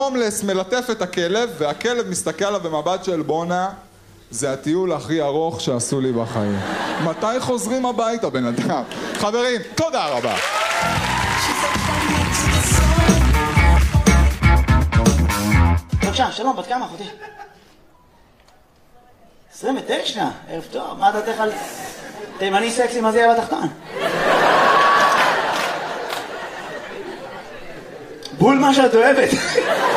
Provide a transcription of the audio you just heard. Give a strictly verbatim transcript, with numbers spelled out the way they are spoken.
הומלס מלטף את הכלב, והכלב מסתכל עליו במבט של בונה, זה הטיול הכי ארוך שעשו לי בחיים. מתי חוזרים הביתה, בן אדם? חברים, תודה רבה. בבקשה, שלום, בת כמה, אחותי? עשרים ותשע, ערב טוב, מה דעתך על תימני סקסי, מה זה יהיה בתחתון? בול מה שאת אוהבת.